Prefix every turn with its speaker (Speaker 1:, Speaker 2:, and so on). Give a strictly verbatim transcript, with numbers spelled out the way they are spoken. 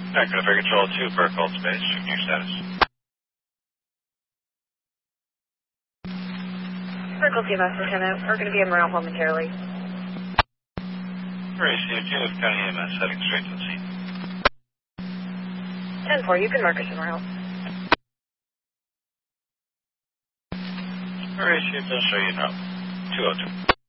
Speaker 1: Background Air Control two, Burke Old Space, checking your status.
Speaker 2: Burke T M S, Lieutenant. We're going to be en route momentarily.
Speaker 1: Hurry, C O two, County E M S, heading straight to the scene.
Speaker 2: ten four, you can mark us en route.
Speaker 1: Hurry, C O two, I'll show you now. two oh two.